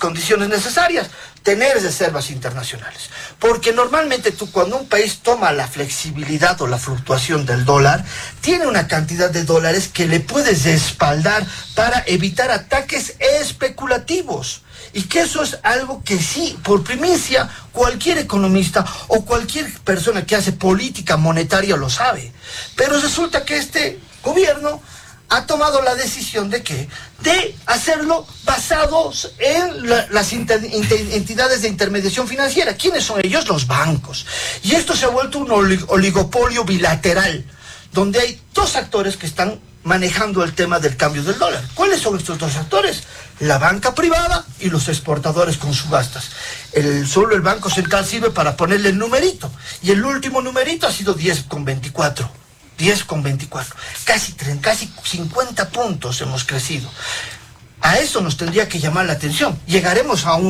condiciones necesarias, tener reservas internacionales. Porque normalmente tú, cuando un país toma la flexibilidad o la fluctuación del dólar, tiene una cantidad de dólares que le puedes respaldar para evitar ataques especulativos. Y que eso es algo que sí, por primicia, cualquier economista o cualquier persona que hace política monetaria lo sabe. Pero resulta que este gobierno ha tomado la decisión de hacerlo basados en las entidades de intermediación financiera. ¿Quiénes son ellos? Los bancos. Y esto se ha vuelto un oligopolio bilateral, donde hay dos actores que están manejando el tema del cambio del dólar. ¿Cuáles son estos dos actores? La banca privada y los exportadores con subastas. Solo el Banco Central sirve para ponerle el numerito. Y el último numerito ha sido 10,24. 10,24. Casi 50 puntos hemos crecido. A eso nos tendría que llamar la atención. Llegaremos a un